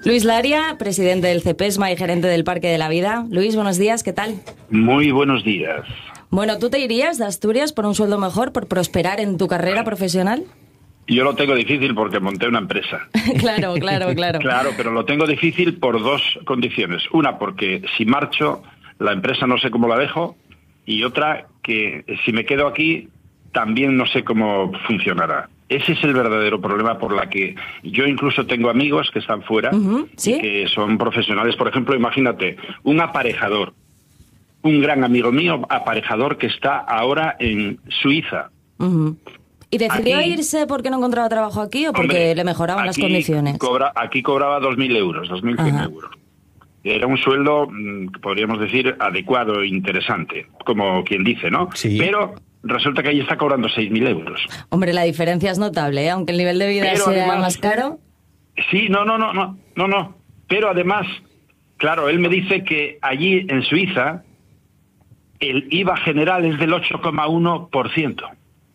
Luis Laria, presidente del CEPESMA y gerente del Parque de la Vida. Luis, buenos días, ¿qué tal? Muy buenos días. Bueno, ¿tú te irías de Asturias por un sueldo mejor, por prosperar en tu carrera profesional? Yo lo tengo difícil porque monté una empresa. Claro. Claro, pero lo tengo difícil por dos condiciones. Una, porque si marcho, la empresa no sé cómo la dejo. Y otra, que si me quedo aquí, también no sé cómo funcionará. Ese es el verdadero problema por la que yo incluso tengo amigos que están fuera, ¿sí? Y que son profesionales. Por ejemplo, imagínate, un aparejador, un gran amigo mío, aparejador, que está ahora en Suiza. ¿Y decidió Aquí, irse porque no encontraba trabajo aquí o porque le mejoraban las condiciones? Aquí cobraba 2.000 euros, 2.100 euros. Era un sueldo, podríamos decir, adecuado, interesante, como quien dice, ¿no? Sí. Pero resulta que ahí está cobrando 6.000 euros. Hombre, la diferencia es notable, ¿eh? Aunque el nivel de vida Pero sea además, más caro. Sí, no. Pero además, claro, él me dice que allí en Suiza el IVA general es del 8,1%.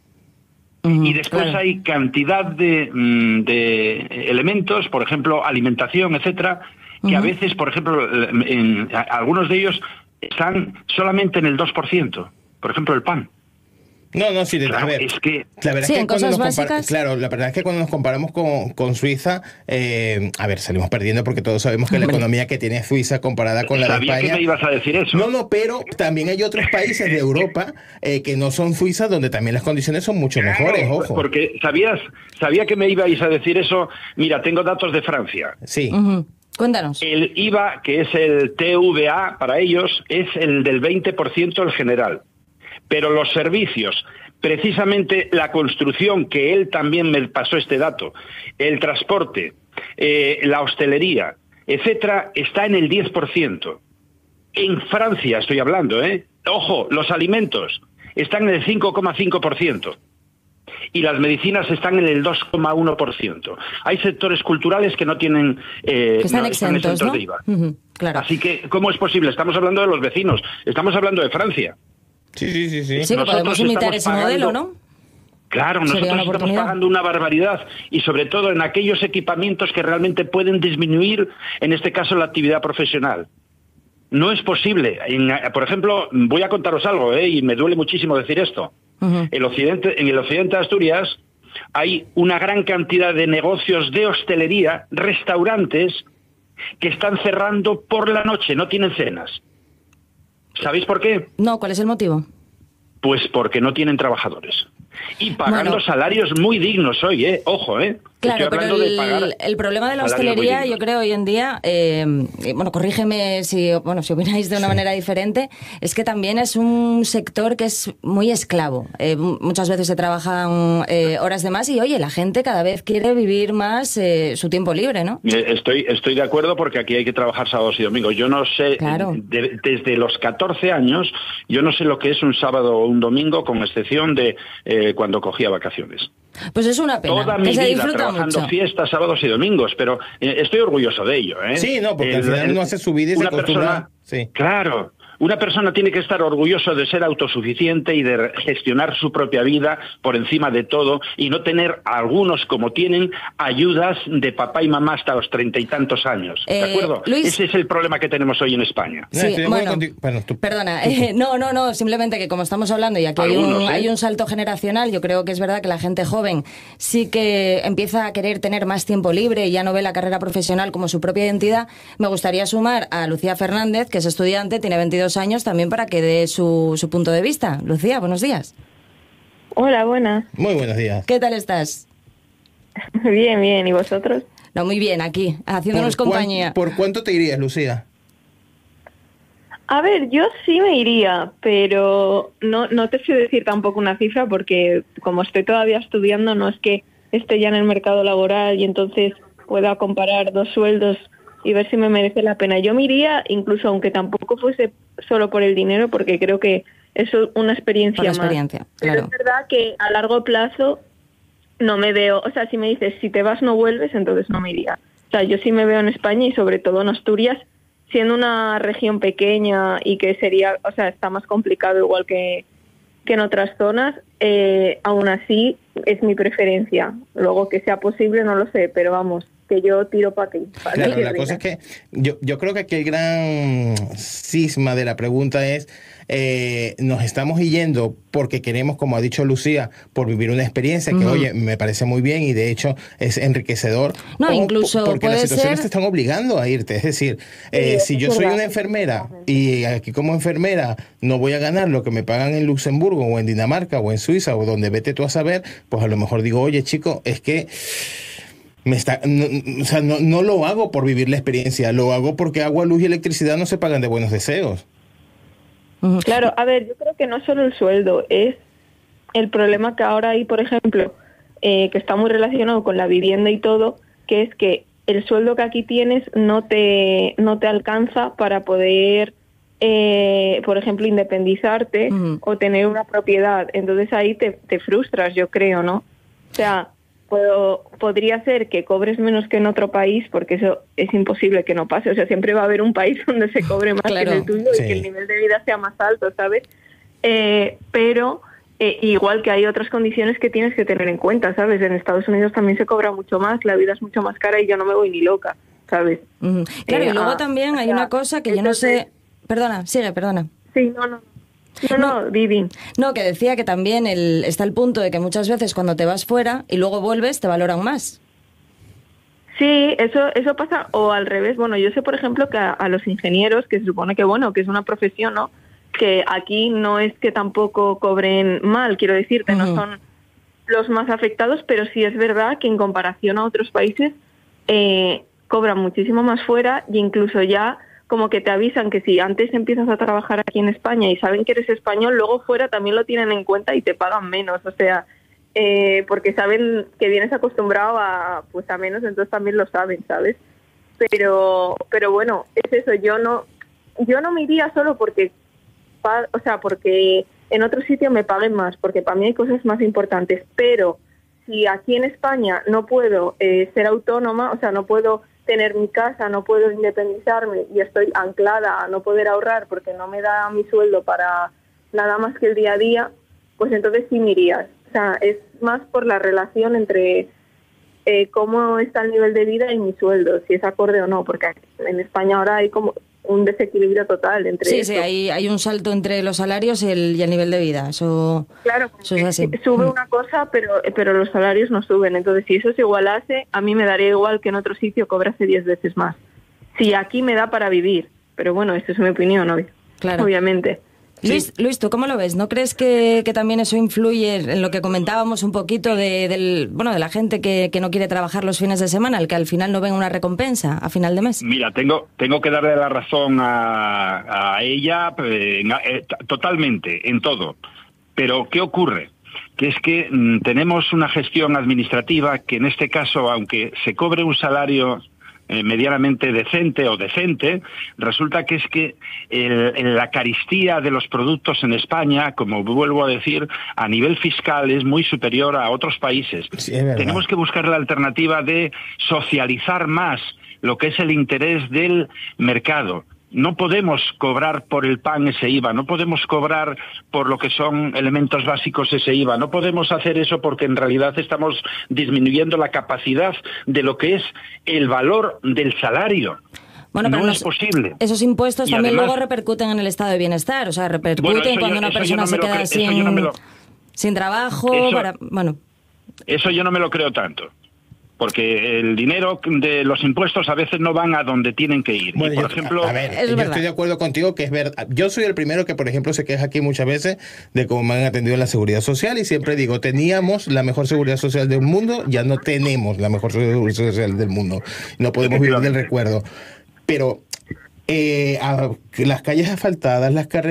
Y después claro. hay cantidad de elementos, por ejemplo, alimentación, etcétera, que a veces, por ejemplo, algunos de ellos están solamente en el 2%. Por ejemplo, el pan. No, sí, Claro, a ver, es que... la verdad Sí, es que en cuando cosas nos básicas. claro, la verdad es que cuando nos comparamos con Suiza, a ver, salimos perdiendo porque todos sabemos que la economía que tiene Suiza comparada con la de Sabía España... que me ibas a decir eso. No, pero también hay otros países de Europa que no son Suiza donde también las condiciones son mucho mejores, ojo. Porque sabía que me ibais a decir eso. Mira, tengo datos de Francia. Sí. Cuéntanos. El IVA, que es el TVA para ellos, es el del 20% el general. Pero los servicios, precisamente la construcción, que él también me pasó este dato, el transporte, la hostelería, etcétera, está en el 10%. En Francia estoy hablando, ¿eh? Ojo, los alimentos están en el 5,5%. Y las medicinas están en el 2,1%. Hay sectores culturales que no tienen... que están exentos, ¿no? de IVA. Claro. Así que, ¿cómo es posible? Estamos hablando de los vecinos, estamos hablando de Francia. Sí. Sí, que Nosotros podemos imitar estamos ese modelo, ¿no? Claro, Sería nosotros una estamos oportunidad. pagando una barbaridad y sobre todo en aquellos equipamientos que realmente pueden disminuir, en este caso, la actividad profesional. No es posible. Por ejemplo, voy a contaros algo, y me duele muchísimo decir esto. En el occidente de Asturias hay una gran cantidad de negocios de hostelería, restaurantes, que están cerrando por la noche, no tienen cenas. ¿Sabéis por qué? No, ¿cuál es el motivo? Pues porque no tienen trabajadores. Y pagando Bueno. salarios muy dignos hoy, ojo, Claro, Estoy pero hablando de pagar el problema de la salarios muy hostelería, dignos. yo creo hoy en día, bueno, corrígeme si opináis de una manera diferente, es que también es un sector que es muy esclavo. Muchas veces se trabajan horas de más y, oye, la gente cada vez quiere vivir más su tiempo libre, ¿no? Estoy de acuerdo porque aquí hay que trabajar sábados y domingos. Yo no sé, Claro. Desde los 14 años, yo no sé lo que es un sábado o un domingo, con excepción de cuando cogía vacaciones. Pues es una pena, Toda que mi se vida disfruta trabajando mucho. fiestas, sábados y domingos, pero estoy orgulloso de ello, Sí, no, porque al final uno hace su vida y se una acostumbra. persona, Sí. Claro, una persona tiene que estar orgulloso de ser autosuficiente y de gestionar su propia vida por encima de todo y no tener algunos, como tienen, ayudas de papá y mamá hasta los 30 y tantos años. ¿De acuerdo? Luis... Ese es el problema que tenemos hoy en España. No, estoy de acuerdo bueno, contigo. Bueno, perdona, no, simplemente que como estamos hablando y aquí hay un salto generacional, yo creo que es verdad que la gente joven sí que empieza a querer tener más tiempo libre y ya no ve la carrera profesional como su propia identidad. Me gustaría sumar a Lucía Fernández, que es estudiante, tiene 22 años, también para que dé su punto de vista. Lucía, buenos días. Hola, buenas. Muy buenos días. ¿Qué tal estás? Bien, ¿y vosotros? No, muy bien, aquí, haciéndonos compañía. ¿Por cuánto te irías, Lucía? A ver, yo sí me iría, pero no te sé decir tampoco una cifra porque como estoy todavía estudiando, no es que esté ya en el mercado laboral y entonces pueda comparar dos sueldos y ver si me merece la pena. Yo me iría, incluso aunque tampoco fuese solo por el dinero, porque creo que eso es una experiencia más. Claro. Pero es verdad que a largo plazo no me veo, o sea, si me dices, si te vas no vuelves, entonces no me iría. O sea, yo sí me veo en España y sobre todo en Asturias, siendo una región pequeña y que sería, o sea, está más complicado igual que en otras zonas, aún así es mi preferencia. Luego que sea posible no lo sé, pero vamos, que yo tiro para ti. Claro, la cosa es que yo creo que aquí el gran cisma de la pregunta es, nos estamos yendo porque queremos, como ha dicho Lucía, por vivir una experiencia que, oye, me parece muy bien y de hecho es enriquecedor. No, incluso porque puede las situaciones ser... te están obligando a irte. Es decir, si yo soy una enfermera y aquí como enfermera no voy a ganar lo que me pagan en Luxemburgo o en Dinamarca o en Suiza o donde vete tú a saber, pues a lo mejor digo, oye, chico, es que no lo hago por vivir la experiencia, lo hago porque agua, luz y electricidad no se pagan de buenos deseos. Claro, a ver, yo creo que no solo el sueldo, es el problema que ahora hay, por ejemplo, que está muy relacionado con la vivienda y todo, que es que el sueldo que aquí tienes no te alcanza para poder, por ejemplo, independizarte o tener una propiedad. Entonces ahí te frustras, yo creo, ¿no? O sea, podría ser que cobres menos que en otro país, porque eso es imposible que no pase. O sea, siempre va a haber un país donde se cobre más que en el tuyo y que el nivel de vida sea más alto, ¿sabes? Pero igual que hay otras condiciones que tienes que tener en cuenta, ¿sabes? En Estados Unidos también se cobra mucho más, la vida es mucho más cara y yo no me voy ni loca, ¿sabes? Claro, y luego también hay una cosa que yo no sé... Perdona. Sí, no, Vivi. No, que decía que también está el punto de que muchas veces cuando te vas fuera y luego vuelves te valoran más. Sí, eso pasa, o al revés. Bueno, yo sé, por ejemplo, que a los ingenieros, que se supone que, bueno, que es una profesión, ¿no? Que aquí no es que tampoco cobren mal, quiero decirte, no son los más afectados, pero sí es verdad que en comparación a otros países cobran muchísimo más fuera y incluso ya como que te avisan que si antes empiezas a trabajar aquí en España y saben que eres español, luego fuera también lo tienen en cuenta y te pagan menos, o sea, porque saben que vienes acostumbrado a menos, entonces también lo saben, ¿sabes? Pero bueno, es eso, yo no me iría solo porque en otro sitio me paguen más, porque para mí hay cosas más importantes, pero si aquí en España no puedo ser autónoma, o sea, no puedo tener mi casa, no puedo independizarme y estoy anclada a no poder ahorrar porque no me da mi sueldo para nada más que el día a día, pues entonces sí me iría. O sea, es más por la relación entre cómo está el nivel de vida y mi sueldo, si es acorde o no, porque en España ahora hay como un desequilibrio total entre Sí, hay un salto entre los salarios y el nivel de vida. Claro, eso es así. Sube una cosa, pero los salarios no suben. Entonces, si eso se igualase, a mí me daría igual que en otro sitio cobrase 10 veces más. Si aquí me da para vivir. Pero bueno, esto es mi opinión, claro. Obviamente. Luis, ¿tú cómo lo ves? ¿No crees que también eso influye en lo que comentábamos un poquito de la gente que no quiere trabajar los fines de semana, el que al final no ven una recompensa a final de mes? Mira, tengo que darle la razón a ella totalmente, en todo. Pero, ¿qué ocurre? Que es que tenemos una gestión administrativa que en este caso, aunque se cobre un salario medianamente decente, resulta que es que la carestía de los productos en España, como vuelvo a decir, a nivel fiscal es muy superior a otros países. Sí, es verdad. Tenemos que buscar la alternativa de socializar más lo que es el interés del mercado. No podemos cobrar por el pan ese IVA, no podemos cobrar por lo que son elementos básicos ese IVA, no podemos hacer eso porque en realidad estamos disminuyendo la capacidad de lo que es el valor del salario. Bueno, pero no es posible. Esos impuestos y también además, luego repercuten en el estado de bienestar, o sea, repercuten cuando una persona se queda sin trabajo. Eso yo no me lo creo tanto. Porque el dinero de los impuestos a veces no van a donde tienen que ir. Bueno, y por ejemplo, yo estoy de acuerdo contigo que es verdad. Yo soy el primero que, por ejemplo, se queja aquí muchas veces de cómo me han atendido en la seguridad social y siempre digo, teníamos la mejor seguridad social del mundo, ya no tenemos la mejor seguridad social del mundo. No podemos vivir del recuerdo. Pero las calles asfaltadas, las carreteras,